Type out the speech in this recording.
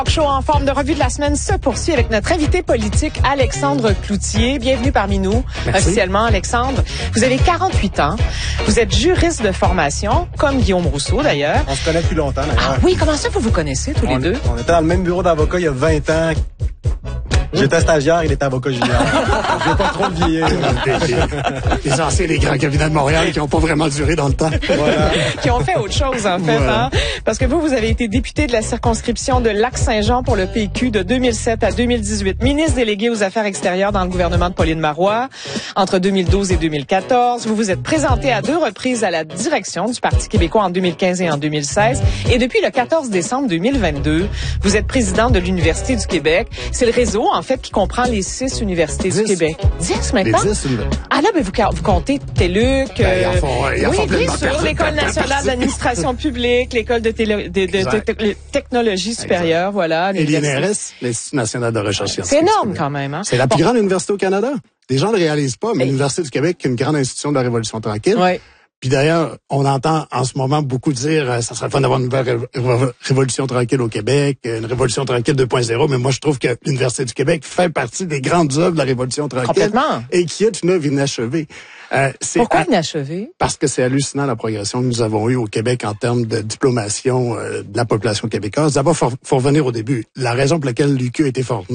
Show en forme de revue de la semaine se poursuit avec notre invité politique Alexandre Cloutier. Bienvenue parmi nous. Merci. Officiellement, Alexandre. Vous avez 48 ans. Vous êtes juriste de formation, comme Guillaume Rousseau d'ailleurs. On se connaît depuis longtemps d'ailleurs. Ah oui, comment ça vous connaissez tous les deux? On était dans le même bureau d'avocat il y a 20 ans. J'étais stagiaire, il était avocat junior. Je vais pas trop le vieillir. Les anciens des grands cabinets de Montréal qui n'ont pas vraiment duré dans le temps. Voilà. Qui ont fait autre chose, en fait. Voilà. Hein? Parce que vous avez été député de la circonscription de Lac-Saint-Jean pour le PQ de 2007 à 2018, ministre délégué aux Affaires extérieures dans le gouvernement de Pauline Marois entre 2012 et 2014. Vous vous êtes présenté à 2 reprises à la direction du Parti québécois en 2015 et en 2016. Et depuis le 14 décembre 2022, vous êtes président de l'Université du Québec. C'est le réseau, en fait, qui comprend les 6 universités du Québec. 10 maintenant? Les 10 universités. Ah là, ben vous comptez TELUC, ils en font oui, pleinement bien sûr, l'École nationale partie. d'administration publique, l'École de technologie supérieure, voilà. Et l'université. l'INRS, l'Institut national de recherche C'est scientifique. énorme quand même, hein? C'est la plus grande université au Canada. Les gens ne le réalisent pas, mais Et- l'Université du Québec est une grande institution de la Révolution tranquille. Ouais. Puis d'ailleurs, on entend en ce moment beaucoup dire ça serait fun d'avoir une nouvelle révolution tranquille au Québec, une révolution tranquille 2.0, mais moi je trouve que l'Université du Québec fait partie des grandes œuvres de la révolution tranquille. Complètement. Et qui est une œuvre inachevée. Pourquoi inachevé? Parce que c'est hallucinant la progression que nous avons eue au Québec en termes de diplomation de la population québécoise. D'abord, faut revenir au début. La raison pour laquelle l'UQ a été formée,